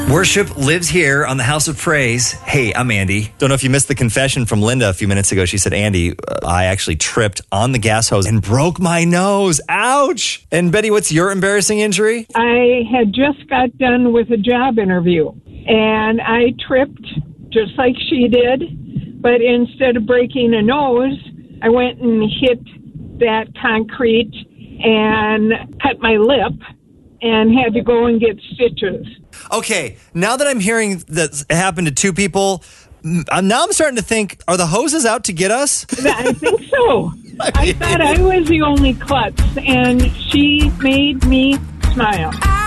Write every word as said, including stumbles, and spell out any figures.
Worship lives here on the House of Praise. Hey, I'm Andy. Don't know if you missed the confession from Linda a few minutes ago. She said, Andy, uh, I actually tripped on the gas hose and broke my nose. Ouch. And Betty, what's your embarrassing injury? I had just got done with a job interview, and I tripped just like she did, but instead of breaking a nose, I went and hit that concrete and cut my lip and had to go and get stitches. Okay, now that I'm hearing that it happened to two people, I'm, now I'm starting to think, are the hoses out to get us? I think so. I thought I was the only klutz, and she made me smile.